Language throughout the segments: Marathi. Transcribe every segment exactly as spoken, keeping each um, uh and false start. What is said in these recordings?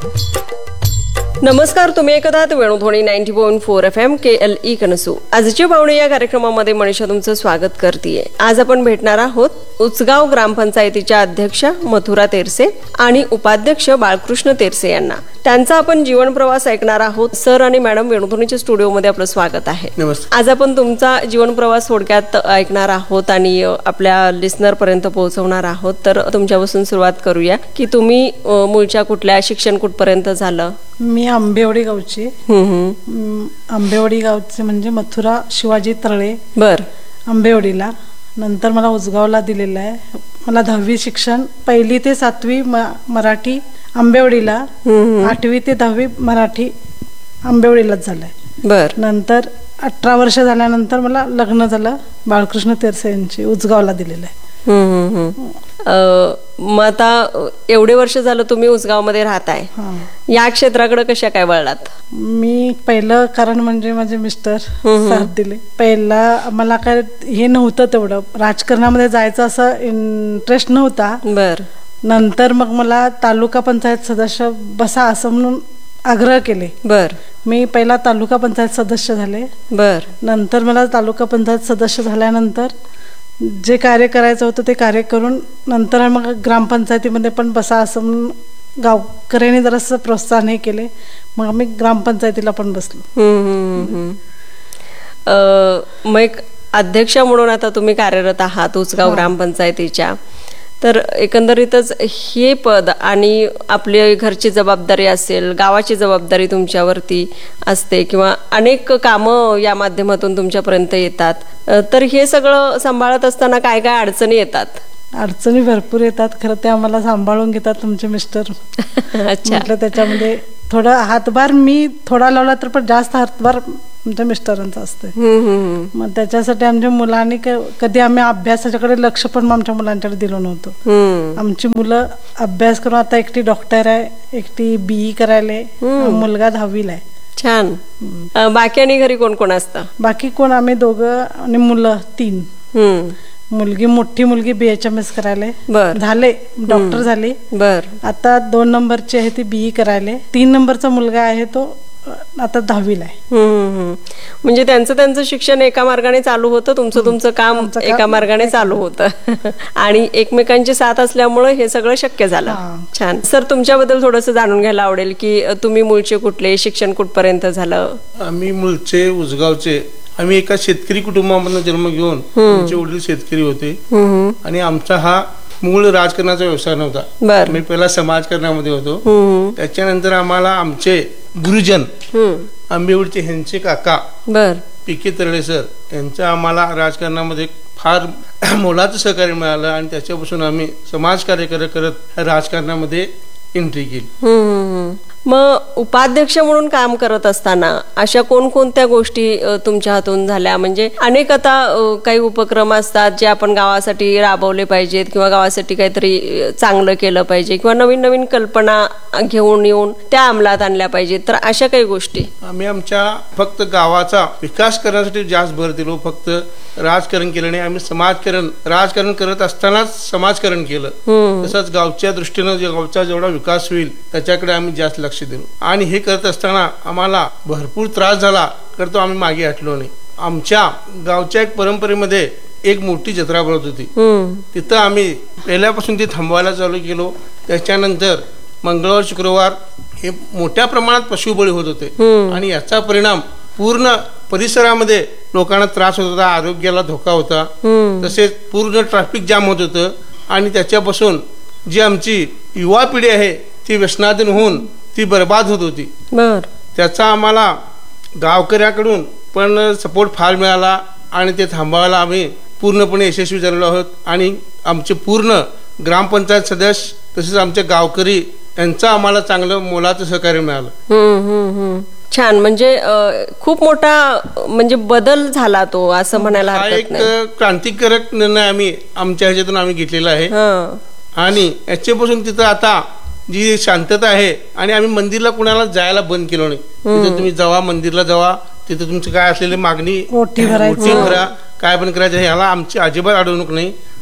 नमस्कार, तुम्ही ऐकत आहात Venudhwani ninety point four F M के एल ई कनसू. आजचे पाहुणे या कार्यक्रमामध्ये मनीषा तुमचं स्वागत करतेय. आज आपण भेटणार आहोत उचगाव ग्रामपंचायतीच्या अध्यक्षा मथुरा तेरसे आणि उपाध्यक्ष बाळकृष्ण तेरसे यांना. त्यांचा आपण जीवन प्रवास ऐकणार आहोत. सर आणि मॅडम, वेणुध्वनीच्या स्टुडिओमध्ये आपलं स्वागत आहे. नमस्कार. आज आपण तुमचा जीवन प्रवास थोडक्यात ऐकणार आहोत आणि आपल्या लिस्नर पर्यंत पोहोचवणार आहोत. तर तुमच्यापासून सुरुवात करूया की तुम्ही मूळच्या कुठल्या, शिक्षण कुठपर्यंत झालं? मी आंबेवाडी गावची. आंबेवाडी गावचे म्हणजे मथुरा शिवाजी तळळे. बर. आंबेवाडीला. नंतर मला उजगावला दिलेलं आहे. मला दहावी शिक्षण पहिली ते सातवी मराठी आंबेवाडीला, आठवी ते दहावी मराठी आंबेवाडीलाच झालंय. बर. नंतर अठरा वर्ष झाल्यानंतर मला लग्न झालं बाळकृष्ण तेरसे यांची, उजगावला दिलेलं आहे. मग आता एवढे वर्ष झालं तुम्ही उजगाव मध्ये राहताय, या क्षेत्राकडे कशा काय वळलात? मी पहिलं कारण म्हणजे माझे मिस्टर साथ दिले. पहिला मला काय हे नव्हतं, तेवढं राजकारणामध्ये जायचं असं इंटरेस्ट नव्हता. बर. नंतर मग मला तालुका पंचायत सदस्य बसा असं म्हणून आग्रह केले. बर. मी पहिला तालुका पंचायत सदस्य झाले. बर. नंतर मला तालुका पंचायत सदस्य झाल्यानंतर जे कार्य करायचं होतं ते कार्य करून नंतर मग ग्रामपंचायतीमध्ये पण बसा असं म्हणून गावकऱ्यांनी जरासं प्रोत्साहन हे केले. मग आम्ही ग्रामपंचायतीला पण बसलो. मग एक अध्यक्ष म्हणून आता तुम्ही कार्यरत आहात उचगाव ग्रामपंचायतीच्या. तर एकंदरीतच हे पद आणि आपली घरची जबाबदारी असेल, गावाची जबाबदारी तुमच्यावरती असते किंवा अनेक कामं या माध्यमातून तुमच्यापर्यंत येतात. तर हे सगळं सांभाळत असताना काय काय अडचणी येतात? अडचणी भरपूर येतात. खरं ते आम्हाला सांभाळून घेतात तुमचे मिस्टर. म्हटलं त्याच्यामध्ये थोडा हातभार मी थोडा लावला तर पण जास्त हातभार आमच्या मिस्टरांचा असते. मग त्याच्यासाठी आमच्या मुलांनी कधी आम्ही अभ्यासाच्याकडे लक्ष पण आमच्या मुलांच्याकडे दिलं नव्हतं. आमची मुलं अभ्यास करून आता एकटी डॉक्टर आहे, एकटी बीई करायला, मुलगा दहावीला आहे. छान. बाकी आणि घरी कोण कोण असतं? बाकी कोण, आम्ही दोघं आणि मुलं तीन. मुलगी मोठी मुलगी बी एच एम एस करायला झाले, डॉक्टर झाली. बर. आता दोन नंबरची आहे ती बीई करायला. तीन नंबरचा मुलगा आहे तो आता दहावीला आहे. म्हणजे त्यांचं त्यांचं शिक्षण एका मार्गाने चालू होतं, तुमचं तुमचं काम एका मार्गाने चालू होतं आणि एकमेकांची साथ असल्यामुळे हे सगळं शक्य झालं. छान. सर, तुमच्याबद्दल थोडंसं जाणून घ्यायला आवडेल की तुम्ही मूळचे कुठले, शिक्षण कुठपर्यंत झालं? आम्ही मूळचे उजगावचे. आम्ही एका शेतकरी कुटुंबामधून जन्म घेऊन, आमचे वडील शेतकरी होते आणि आमचा हा मूळ राजकारणाचा व्यवसाय नव्हता. मी पहिला समाजकारणामध्ये होतो. त्याच्यानंतर आम्हाला आमचे गुरुजन आंबेवडचे ह्यांचे काका पी के तर्डे सर यांचं आम्हाला राजकारणामध्ये फार मोलाचं सहकार्य मिळालं आणि त्याच्यापासून आम्ही समाजकार्य करत करत राजकारणामध्ये एंट्री केली. मग उपाध्यक्ष म्हणून काम करत असताना अशा कोणकोणत्या गोष्टी तुमच्या हातून झाल्या? म्हणजे अनेक आता काही उपक्रम असतात जे आपण गावासाठी राबवले पाहिजेत किंवा गावासाठी काहीतरी चांगलं केलं पाहिजे किंवा नवीन नवीन कल्पना घेऊन येऊन त्या अंमलात आणल्या पाहिजेत. तर अशा काही गोष्टी आम्ही आमच्या फक्त गावाचा विकास करण्यासाठी जास्त भर दिलो. फक्त राजकारण केलं नाही, आम्ही समाजकारण राजकारण करत असतानाच समाजकारण केलं. तसंच गावच्या दृष्टीनं गावचा जेवढा विकास होईल त्याच्याकडे आम्ही जास्त लक्ष दिलो. आणि हे करत असताना आम्हाला भरपूर त्रास झाला, करतो आम्ही मागे हटलो नाही. आमच्या गावच्या एक परंपरेमध्ये एक मोठी जत्रा भरत होती. तिथं आम्ही पहिल्यापासून ती थांबवायला चालू केलो. त्याच्यानंतर मंगळवार शुक्रवार हे मोठ्या प्रमाणात पशुबळी होत होते आणि याचा परिणाम पूर्ण परिसरामध्ये लोकांना त्रास होत होता, आरोग्याला धोका होता. तसेच पूर्ण ट्रॅफिक जाम होत होतं आणि त्याच्यापासून जी आमची युवा पिढी आहे ती व्यसनाधीन होऊन ती बर्बाद होत होती. त्याचा आम्हाला गावकऱ्याकडून पण सपोर्ट फार मिळाला आणि ते थांबवायला आम्ही पूर्णपणे यशस्वी झालेलो आहोत. आणि आमचे पूर्ण ग्रामपंचायत सदस्य तसेच आमचे गावकरी यांचा आम्हाला चांगलं मोलाचं सहकार्य मिळालं. छान. म्हणजे खूप मोठा म्हणजे बदल झाला तो, असं म्हणायला हरकत नाही. हा एक क्रांतिकारक निर्णय आम्ही आमच्या ह्याच्यातून आम्ही घेतलेला आहे आणि याच्यापासून तिथं आता जी शांतता आहे आणि आम्ही मंदिरला कुणाला जायला बंद केलं नाही. तिथे तुम्ही जावा, मंदिरला जावा, तिथे तुमची काय असलेली मागणी ओटी भरा, काय पण करायचं ह्याला आमची अजिबात अडवणूक नाही.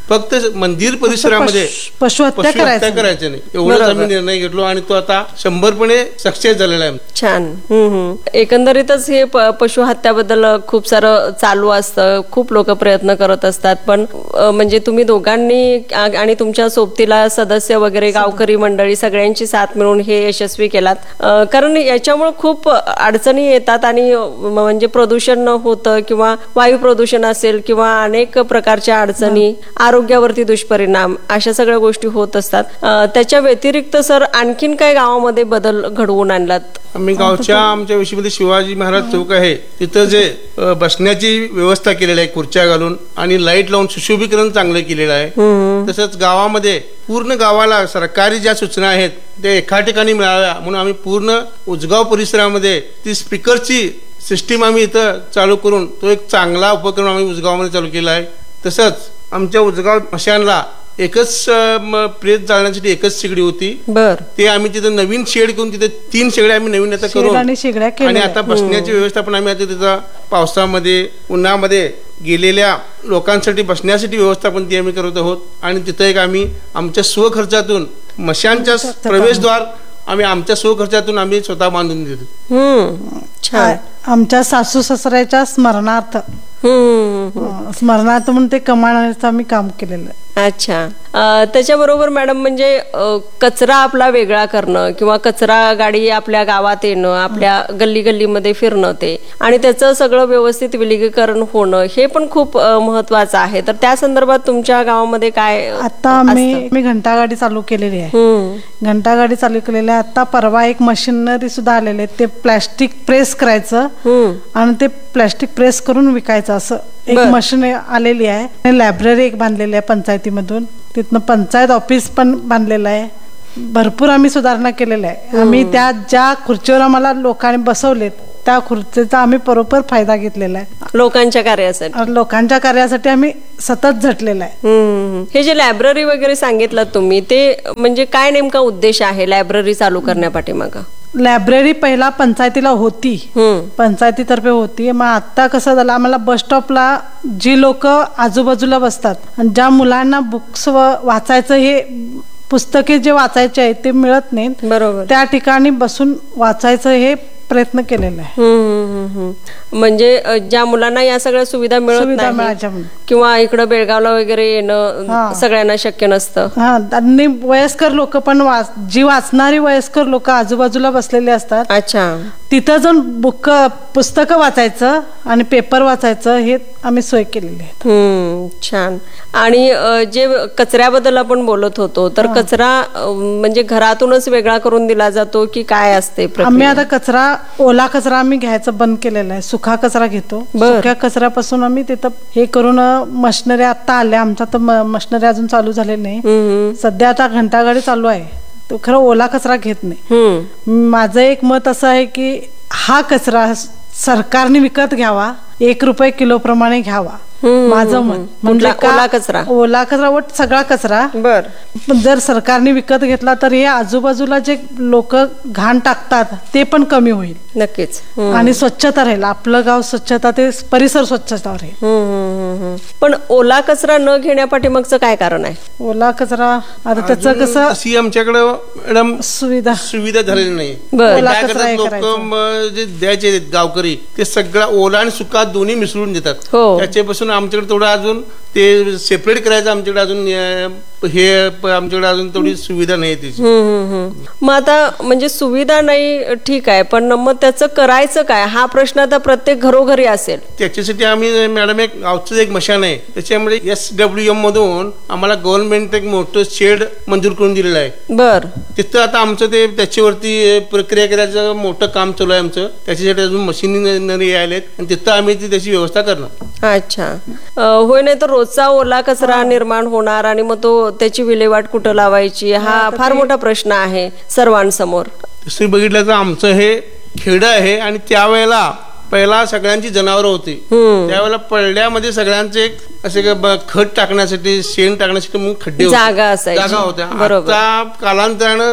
फक्त मंदिर परिसरामध्ये पशु हत्या करायचं करायचं नाही एवढाच आम्ही निर्णय घेतलो आणि तो आता शंभरपणे सक्सेस झालेला आहे. छान. हम्म, हम्म. एकंदरीतच हे प- पशु हत्याबद्दल खूप सारं चालू असतं, खूप लोक प्रयत्न करत असतात, पण अ, म्हणजे तुम्ही दोघांनी आ- आणि तुमच्या सोबतीला सदस्य वगैरे गावकरी मंडळी सगळ्यांची साथ मिळून हे यशस्वी केलात. अ, कारण याच्यामुळे खूप अडचणी येतात आणि अ, म्हणजे प्रदूषण होतं किंवा वायू प्रदूषण असेल किंवा अनेक प्रकारच्या अडचणी, आरोग्यावरती दुष्परिणाम, अशा सगळ्या गोष्टी होत असतात. अ, त्याच्या व्यतिरिक्त सर आणखीन काय गावामध्ये बदल घडवून आणलात? आम्ही गावच्या आमच्या विषयीमध्ये शिवाजी महाराज चौक आहे तिथं जे अ, बसण्याची व्यवस्था केलेली आहे खुर्च्या घालून आणि लाईट लावून सुशोभीकरण चांगलं केलेलं आहे. तसंच गावामध्ये पूर्ण गावाला सरकारी ज्या सूचना आहेत त्या एका ठिकाणी मिळाव्या म्हणून आम्ही पूर्ण उजगाव परिसरामध्ये ती स्पीकरची सिस्टीम आम्ही इथं चालू करून तो एक चांगला उपक्रम आम्ही उजगावमध्ये चालू केला आहे. तसंच आमच्या उजगाव मशानला एकच अ, म, प्रेत जाळण्यासाठी एकच शेगडी होती. बर. ते आम्ही तिथं नवीन शेड करून तिथे तीन शेगड्या आम्ही नवीन आता शेड करून आणि शेगड्या आणि केलेल्या आता बसण्याची व्यवस्था पण आम्ही आता तिथं पावसामध्ये उन्हामध्ये गेलेल्या लोकांसाठी बसण्यासाठी व्यवस्था पण ती आम्ही करत आहोत. आणि तिथं एक आम्ही आमच्या स्वखर्चातून मशानच्या प्रवेशद्वार आम्ही आमच्या स्वखर्चातून आम्ही स्वतः बांधून देतो. हम्म. छान. आ- आमच्या सासू सासऱ्याच्या स्मरणार्थ हम्म, हम्म. अ, स्मरणार्थ म्हणून ते कमाण्याचं आम्ही काम केलेलं आहे. अच्छा. अ, त्याच्याबरोबर मॅडम म्हणजे अ, कचरा आपला वेगळा करणं किंवा कचरा गाडी आपल्या गावात येणं, आपल्या गल्ली गल्लीमध्ये फिरणं ते आणि त्याचं सगळं व्यवस्थित विलगीकरण होणं हे पण खूप अ, महत्वाचं आहे. तर त्या संदर्भात तुमच्या गावामध्ये काय आता आम्ही मी घंटागाडी चालू केलेली आहे. हम्म. घंटागाडी चालू केलेली आहे. आता परवा एक मशिनरी सुद्धा आलेले आहे. ते प्लॅस्टिक प्रेस करायचं हम्म. आणि ते प्लॅस्टिक प्रेस करून विकायचं असं एक बर. मशीन आलेली आहे. लायब्ररी एक बांधलेली आहे पंचायतीमधून. तिथनं पंचायत ऑफिस पण बांधलेलं आहे. भरपूर आम्ही सुधारणा केलेल्या आहे. आम्ही त्या ज्या खुर्चीवर आम्हाला लोकांनी बसवलेत त्या खुर्चीचा आम्ही बरोबर फायदा घेतलेला आहे. लोकांच्या कार्यासाठी. आणि लोकांच्या कार्यासाठी आम्ही सतत झटलेला आहे. हम्म. हे जे लायब्ररी वगैरे सांगितलं तुम्ही ते म्हणजे काय नेमका उद्देश आहे लायब्ररी चालू करण्यापाठीमागं? लायब्ररी पहिला पंचायतीला होती, हम्म. पंचायतीतर्फे होती. मग आता कसं झालं, आम्हाला बस स्टॉपला जी लोक आजूबाजूला बसतात आणि ज्या मुलांना बुक्स वाचायचं हे पुस्तके जे वाचायचे आहेत ते मिळत नाहीत, बरोबर. त्या ठिकाणी बसून वाचायचं हे प्रयत्न केलेला आहे. हम्म, हम्म, हम्म. म्हणजे अ, ज्या मुलांना या सगळ्या सुविधा मिळत सुविधा नाही मिळायच्या म्हणून. किंवा इकडं बेळगावला वगैरे येणं हा. सगळ्यांना शक्य नसतं. हा, आणि वयस्कर लोक पण वाच जी वाचणारी वयस्कर लोक आजूबाजूला बसलेले असतात, अच्छा. तिथं जाऊन बुक पुस्तकं वाचायचं आणि पेपर वाचायचं हे आम्ही सोय केलेली आहे. हम्म. छान. आणि अ, जे कचऱ्याबद्दल आपण बोलत होतो तर कचरा अ, म्हणजे घरातूनच वेगळा करून दिला जातो की काय असते प्रक्रिया? आम्ही आता कचरा ओला कचरा आम्ही घ्यायचं बंद केलेला आहे. सुखा कचरा घेतो. बर. सुक्या कचऱ्यापासून आम्ही तिथं हे करून मशिनरी आता आल्या. आमच्या तर मशिनरी अजून चालू झालेली नाही. हम्म, सध्या आता घंटागाडी चालू आहे. तो खरं ओला कचरा घेत नाही. हम्म. माझं एक मत असं आहे की हा कचरा सरकारने विकत घ्यावा, एक रुपये किलो प्रमाणे घ्यावा. हम्म, माझं हम्म, मत हम्म. म्हणजे कुठला? का- ओला कचरा? ओला कचरा वट सगळा कचरा. बर. पण जर सरकारने विकत घेतला तर हे आजूबाजूला जे लोक घाण टाकतात ते पण कमी होईल नक्कीच. हम्म. आणि स्वच्छता राहील. आपलं गाव स्वच्छता, ते परिसर स्वच्छता राहील. हम्म, हम्म, हम्म. पण ओला कचरा न घेण्यापाठीमागचं काय कारण आहे? ओला कचरा आता त्याचं अजून कसं अशी आमच्याकडे मॅडम सुविधा सुविधा झालेली नाही. बर. ओला काय कचरा हे करतात लोक करायचं. जे द्यायचे आहेत गावकरी ते सगळा ओला आणि सुका दोन्ही मिसळून देतात. हो. त्याच्यापासून आमच्याकडे थोडं अजून ते सेपरेट करायचं आमच्याकडे अजून अं, हे प- आमच्याकडे अजून थोडी सुविधा नाही त्याची. हम्म, हम्म, हम्म. मग आता म्हणजे सुविधा नाही ठीक आहे, पण मग त्याचं करायचं काय हा प्रश्न आता प्रत्येक घरोघरी असेल. त्याच्यासाठी आम्ही मॅडम एक गावचं एक मशान आहे त्याच्यामध्ये एस डब्ल्यू एम मधून आम्हाला गव्हर्नमेंट एक मोठं शेड मंजूर करून दिलेलं आहे. बर. तिथं आता आमचं ते त्याच्यावरती प्रक्रिया करायचं मोठं काम चालू आहे आमचं. त्याच्यासाठी अजून मशिनरी आलेत आणि तिथं आम्ही ती त्याची व्यवस्था करणार. अच्छा. अ, होय, नाही तर रोजचा ओला कचरा निर्माण होणार आणि मग तो त्याची विल्हेवाट कुठं लावायची हा फार मोठा प्रश्न आहे सर्वांसमोर. तसं बघितलं तर आमचं हे खेडं आहे आणि त्यावेळेला पहिला सगळ्यांची जनावरं होती. त्यावेळेला पडल्यामध्ये सगळ्यांचे एक असे क- ब- खत टाकण्यासाठी शेण टाकण्यासाठी मग खड्डे होते. जागा असायची. जागा होत्या. बरोबर. आता कालांतरानं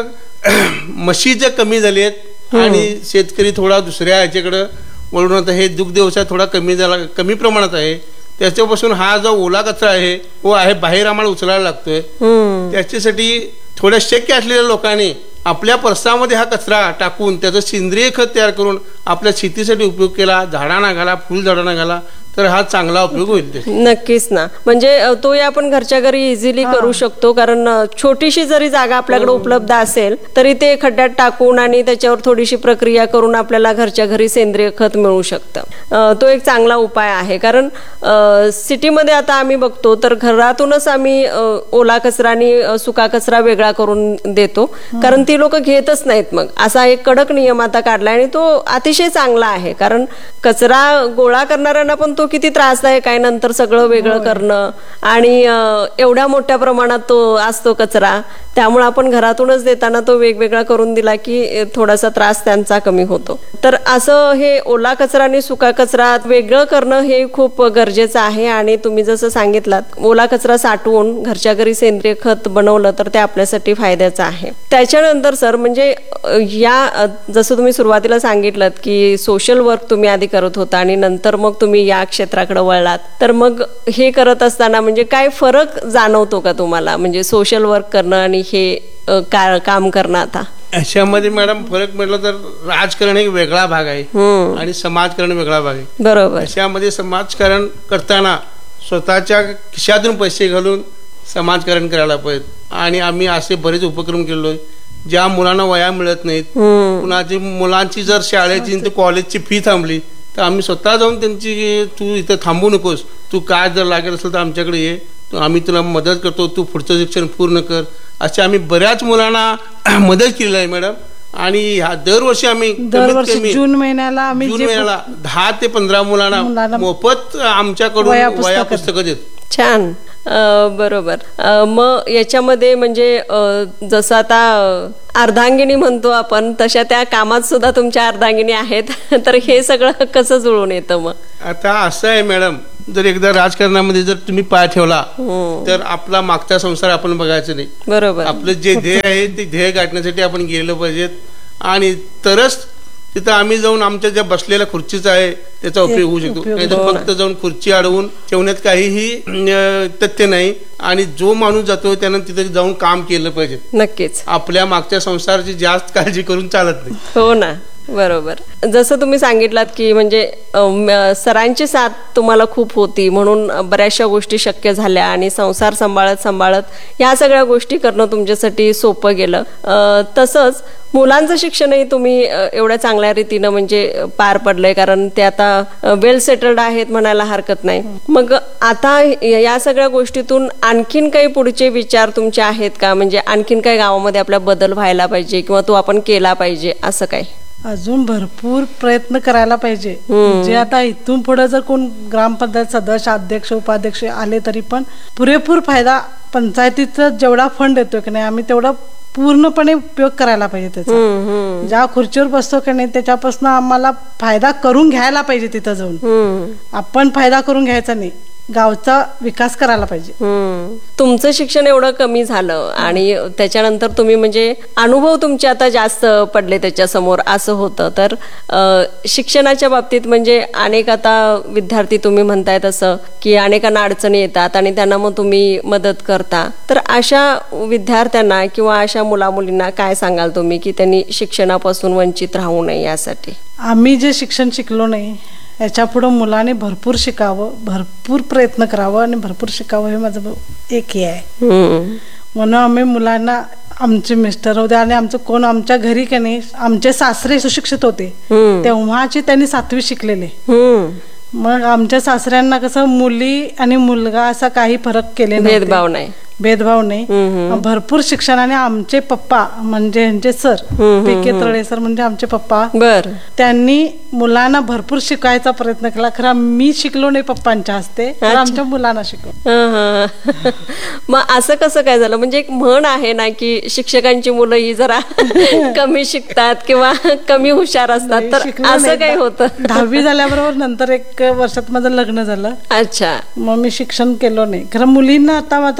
म्हशी ज्या कमी झालेत आणि शेतकरी थोडा दुसऱ्या ह्याच्याकडे वळून आता हे दुग्ध व्यवसाय थोडा कमी झाला, कमी प्रमाणात आहे. त्याच्यापासून हा जो ओला कचरा आहे तो आहे बाहेर आम्हाला उचलायला लागतोय. त्याच्यासाठी थोड्या शक्य असलेल्या लोकांनी आपल्या परसामध्ये हा कचरा टाकून त्याचं सेंद्रिय खत तयार करून आपल्या शेतीसाठी उपयोग केला, झाडांना घाला, फुलझाडांना घाला, तर हा चांगला उपयोग होईल. नक्कीच ना. म्हणजे तोही आपण घरच्या घरी इझिली करू शकतो, कारण छोटीशी जरी जागा आपल्याकडे उपलब्ध असेल तरी ते खड्ड्यात टाकून आणि त्याच्यावर थोडीशी प्रक्रिया करून आपल्याला घरच्या घरी सेंद्रिय खत मिळू शकतं. तो एक चांगला उपाय आहे. कारण सिटीमध्ये आता आम्ही बघतो तर घरातूनच आम्ही ओला कचरा आणि सुका कचरा वेगळा करून देतो, कारण ती लोक घेतच नाहीत. मग असा एक कडक नियम आता काढलाय आणि तो अतिशय चांगला आहे. कारण कचरा गोळा करणाऱ्यांना पण तो किती त्रासदायक आहे, नंतर सगळं वेगळं करणं आणि एवढ्या मोठ्या प्रमाणात तो असतो कचरा. त्यामुळे आपण घरातूनच देताना तो वेगवेगळा करून दिला की थोडासा त्रास त्यांचा कमी होतो. तर असं हे ओला कचरा आणि सुका कचरा वेगळं करणं हे खूप गरजेचं आहे. आणि तुम्ही जसं सांगितलात ओला कचरा साठवून घरच्या घरी सेंद्रिय खत बनवलं तर ते आपल्यासाठी फायद्याचं आहे. त्याच्यानंतर सर म्हणजे या जसं तुम्ही सुरुवातीला सांगितलं की सोशल वर्क तुम्ही आधी करत होता आणि नंतर मग तुम्ही या क्षेत्राकडे वळलात, तर मग हे करत असताना म्हणजे काय फरक जाणवतो का तुम्हाला, म्हणजे सोशल वर्क करणं आणि हे काम करणं? आता अशामध्ये मॅडम फरक म्हटलं तर राजकारण एक वेगळा भाग आहे आणि समाजकारण वेगळा भाग आहे. बरोबर. अशामध्ये समाजकारण करताना स्वतःच्या खिशातून पैसे घालून समाजकारण करायला पाहिजे. आणि आम्ही असे बरेच उपक्रम केलोय ज्या मुलांना वया मिळत नाहीत, कुणाची मुलांची जर शाळेची कॉलेजची फी थांबली तर आम्ही स्वतः जाऊन त्यांची तू इथं थांबू नकोस, तू काय जर लागेल असेल तर आमच्याकडे ये, आम्ही तुला मदत करतो, तू पुढचं शिक्षण पूर्ण कर. असे आम्ही बऱ्याच मुलांना मदत केलेली आहे मॅडम. आणि ह्या दरवर्षी आम्ही दरवर्षी जून महिन्याला आम्ही जून महिन्याला दहा ते पंधरा मुलांना मोफत आमच्याकडून वया पुस्तकं देतो. छान. बरोबर. मग याच्यामध्ये म्हणजे जसं आता अर्धांगिनी म्हणतो आपण, तशा त्या कामात सुद्धा तुमच्या अर्धांगिनी आहेत, तर हे सगळं कसं जुळून येतं? मग आता असं आहे मॅडम, जर एकदा राजकारणामध्ये जर तुम्ही पाय ठेवला तर आपला मागचा संसार आपण बघायचं नाही. बरोबर. आपलं जे ध्येय आहे ते ध्येय गाठण्यासाठी आपण गेलं पाहिजेत आणि तरच तिथं आम्ही जाऊन आमच्या ज्या बसलेल्या खुर्चीचा आहे त्याचा उपयोग होऊ शकतो. नाहीतर फक्त जाऊन खुर्ची अडवून ठेवण्यात काहीही तथ्य नाही. आणि जो माणूस जातो त्यानं तिथे जाऊन काम केलं पाहिजे. नक्कीच. आपल्या मागच्या संसाराची जास्त काळजी करून चालत नाही. हो ना. बरोबर. जसं तुम्ही सांगितलात की म्हणजे सरांची साथ तुम्हाला खूप होती म्हणून बऱ्याचशा गोष्टी शक्य झाल्या आणि संसार सांभाळत सांभाळत या सगळ्या गोष्टी करणं तुमच्यासाठी सोपं गेलं. तसंच मुलांचं शिक्षणही तुम्ही एवढ्या चांगल्या रीतीनं म्हणजे पार पडलंय, कारण ते आता वेल सेटल्ड आहेत म्हणायला हरकत नाही. मग आता या सगळ्या गोष्टीतून आणखीन काही पुढचे विचार तुमचे आहेत का? म्हणजे आणखीन काही गावामध्ये आपला बदल व्हायला पाहिजे किंवा तो आपण केला पाहिजे असं काय? अजून भरपूर प्रयत्न करायला पाहिजे. जे आता इथून पुढे जर कोण ग्रामपंचायत सदस्य, अध्यक्ष, उपाध्यक्ष आले तरी पण पुरेपूर फायदा पंचायतीचा जेवढा फंड येतोय की नाही आम्ही तेवढा पूर्णपणे उपयोग करायला पाहिजे त्याचा. ज्या खुर्चीवर बसतो की नाही त्याच्यापासून आम्हाला फायदा करून घ्यायला पाहिजे. तिथं जाऊन आपण फायदा करून घ्यायचा नाही, गावचा विकास करायला पाहिजे. तुमचं शिक्षण एवढं कमी झालं आणि त्याच्यानंतर तुम्ही म्हणजे अनुभव तुमचे आता जास्त पडले त्याच्या समोर असं होतं, तर शिक्षणाच्या बाबतीत म्हणजे अनेक आता विद्यार्थी तुम्ही म्हणताय तसं की अनेकांना अडचणी येतात आणि त्यांना मग तुम्ही मदत करता, तर अशा विद्यार्थ्यांना किंवा अशा मुलामुलींना काय सांगाल तुम्ही की त्यांनी शिक्षणापासून वंचित राहू नये यासाठी? आम्ही जे शिक्षण शिकलो नाही याच्या पुढे मुलाने भरपूर शिकावं, भरपूर प्रयत्न करावं आणि भरपूर शिकावं हे माझं एक हे आहे. म्हणून आम्ही मुलांना, आमचे मिस्टर होते आणि आमचं कोण आमच्या घरी का नाही आमचे सासरे सुशिक्षित होते तेव्हाचे त्यांनी सातवी शिकलेले. मग आमच्या सासऱ्यांना कसं मुली आणि मुलगा असा काही फरक केले नाही, भेदभाव नाही भेदभाव नाही भरपूर शिक्षणाने आमचे पप्पा म्हणजे यांचे सर पी के तळे सर म्हणजे आमचे पप्पा, बर त्यांनी मुलांना भरपूर शिकायचा प्रयत्न केला. खरं मी शिकलो नाही पप्पांच्या हस्ते, तर आमच्या मुलांना शिकलो. मग असं कसं काय झालं? म्हणजे एक म्हण आहे ना की शिक्षकांची मुलं ही जरा कमी शिकतात किंवा कमी हुशार असतात, तर असं काही होतं? दहावी झाल्याबरोबर नंतर एक वर्षात माझं लग्न झालं. अच्छा. मग मी शिक्षण केलो नाही. खरं मुलींना आता मात्र काय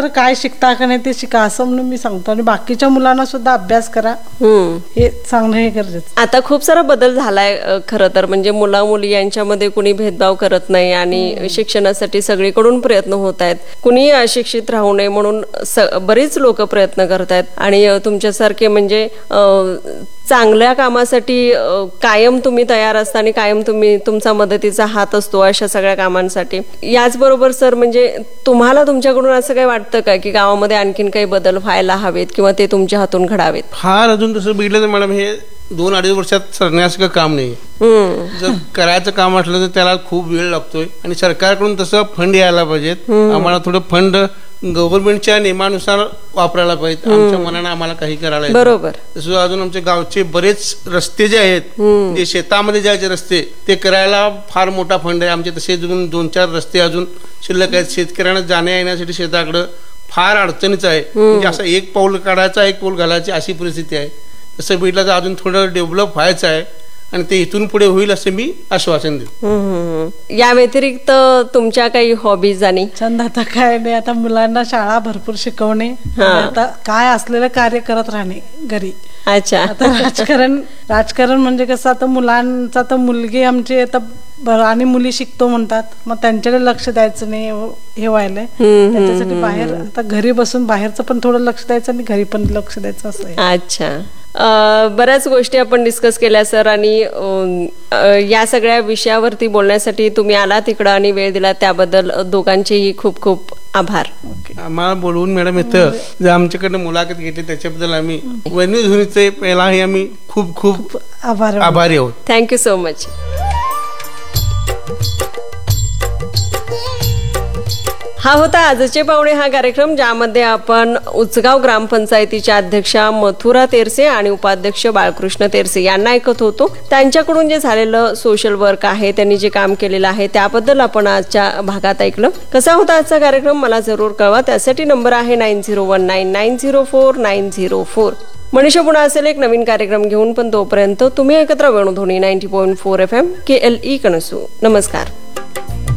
शिकता का नाही ते शिका असं म्हणून मी सांगतो. आणि बाकीच्या मुलांना सुद्धा अभ्यास करा हम्म हे सांगणं हे गरजेचं. आता खूप सारा बदल झालाय अ, खरं तर म्हणजे मुला मुली यांच्यामध्ये कुणी भेदभाव करत नाही आणि शिक्षणासाठी सगळीकडून प्रयत्न होत आहेत. कुणी अशिक्षित राहू नये म्हणून स- बरीच लोक प्रयत्न करत आहेत आणि अ, तुमच्यासारखे म्हणजे अ, चांगल्या कामासाठी अ, कायम तुम्ही तयार असता आणि कायम तुम्ही तुमचा मदतीचा हात असतो अशा सगळ्या कामांसाठी. याचबरोबर सर म्हणजे तुम्हाला तुमच्याकडून असं काही वाटतं का की गावामध्ये आणखीन काही बदल व्हायला हवेत किंवा ते तुमच्या हातून घडावेत? फार अजून तसं बघितलं तर मॅडम हे दोन अडीच वर्षात सरण्यासारखं काम नाही. हम्म जर करायचं काम असलं तर त्याला खूप वेळ लागतोय आणि सरकारकडून तसं फंड यायला पाहिजेत. आम्हाला थोडं फंड गव्हर्नमेंटच्या नियमानुसार वापरायला पाहिजे. आमच्या मनानं आम्हाला काही करायला येत नाही. बरोबर. तसं अजून आमच्या गावचे बरेच रस्ते जे आहेत जे शेतामध्ये जायचे रस्ते ते करायला फार मोठा फंड आहे. आमचे तसे अजून दोन चार रस्ते अजून शिल्लक आहेत. शेतकऱ्यांना जाण्या येण्यासाठी शेताकडं फार अडचणीच आहे. म्हणजे असं एक पाऊल काढायचा एक पाऊल घालायची अशी परिस्थिती आहे. तसं बघितलं तर अजून थोडं डेव्हलप व्हायचं आहे आणि ते इथून पुढे होईल असं मी आश्वासन देतो. हम्म. या व्यतिरिक्त तुमच्या काही हॉबीज आणि छंद आता काय नाही, आता मुलांना शाळा भरपूर शिकवणे आणि आता काय असलेलं कार्य करत राहणे घरी. अच्छा आता राजकारण राजकारण म्हणजे कसं आता मुलांचा तर मुलगी आमची आता बरं आणि मुली शिकतो म्हणतात मग त्यांच्याकडे लक्ष द्यायचं नाही हे व्हायलंय. त्याच्यासाठी बाहेर आता घरी बसून बाहेरचं पण थोडं लक्ष द्यायचं आणि घरी पण लक्ष द्यायचं असं आहे. अच्छा. अ, बऱ्याच गोष्टी आपण डिस्कस केल्या सर आणि अ, या सगळ्या विषयावरती बोलण्यासाठी तुम्ही आला तिकडं आणि वेळ दिला त्याबद्दल दोघांचेही खूप खूप आभार. आम्हाला बोलवून मॅडम येतं जे आमच्याकडनं मुलाखत घेतली त्याच्याबद्दल आम्ही वन्यधुनीचे पहिलाही आम्ही खूप खूप आभार आभारी आहोत. Thank you so much. हा होता आजचे पाहुणे हा कार्यक्रम ज्यामध्ये आपण उचगाव ग्रामपंचायतीच्या अध्यक्षा मथुरा तेरसे आणि उपाध्यक्ष बाळकृष्ण तेरसे यांना ऐकत होतो. त्यांच्याकडून जे झालेलं सोशल वर्क आहे त्यांनी जे काम केलेलं आहे त्याबद्दल आपण आजच्या भागात ऐकलं. कसा होता आजचा कार्यक्रम मला जरूर कळवा. त्यासाठी नंबर आहे nine zero one nine nine zero four nine zero four. Manisha पुन्हा असेल एक नवीन कार्यक्रम घेऊन पण तोपर्यंत तुम्ही एकत्र Venudhwani ninety point four F M के एल ई कणसू. नमस्कार.